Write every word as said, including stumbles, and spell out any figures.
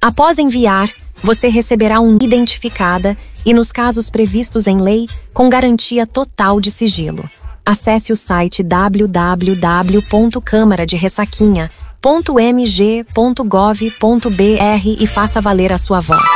Após enviar, você receberá um identificada e, nos casos previstos em lei, com garantia total de sigilo. Acesse o site w w w ponto câmara de ressaquinha ponto m g ponto gov ponto b r e faça valer a sua voz.